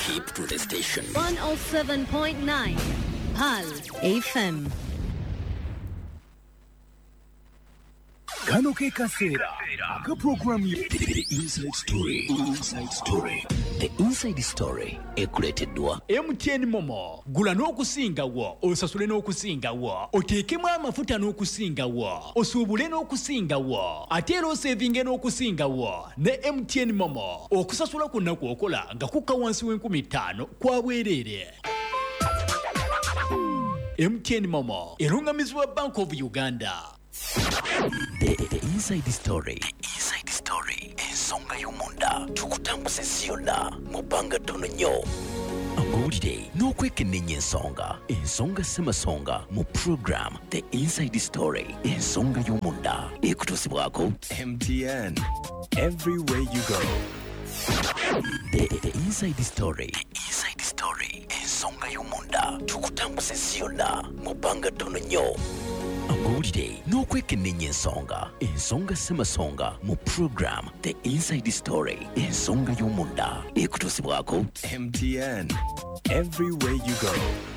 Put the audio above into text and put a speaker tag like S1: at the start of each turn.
S1: Keep to the station.
S2: 107.9 PAL FM.
S3: Kano ke kasera aka program The Inside Story. The Inside Story ekuleteddwa
S4: MTN Momo. Gula n'okusingawo, osasule n'okusingawo, oteekemu amafuta n'okusingawo, osuubule n'okusingawo, ate era osevinge n'okusingawo ne MTN Momo. Okusasula kwonna kw'okola nga kukka wansi w'5,000 kwa bwereere. MTN Momo erungamizibwa Bank of Uganda.
S3: The Inside Story. Ensonga y'omunda tukutambuza yonna mu bbanga ttono nnyo. Amawulire n'okwekenneenya ensonga ssemasonga mu program The Inside Story. Ensonga y'omunda ekutuusibwako
S5: MTN. Everywhere you go.
S3: The Inside Story. Ensonga y'omunda tukutambuza yonna mu bbanga ttono nnyo. Amawulire n'okwekenneenya ensonga ssemasonga mu program The Inside Story. Ensonga y'omunda ekutuusibwako
S5: MTN. Everywhere you go.